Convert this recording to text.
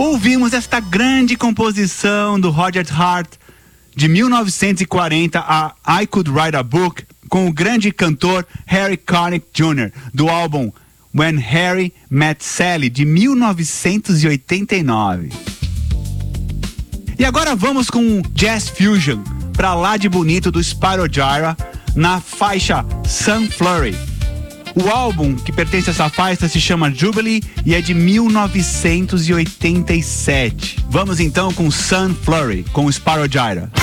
Ouvimos esta grande composição do Roger Hart de 1940, a I Could Write a Book, com o grande cantor Harry Connick Jr., do álbum When Harry Met Sally, de 1989. E agora vamos com um Jazz Fusion, pra lá de bonito, do Spyro Gyra, na faixa Sunflurry. O álbum que pertence a essa faixa se chama Jubilee e é de 1987. Vamos então com Sunflurry, com o Spyro Gyra.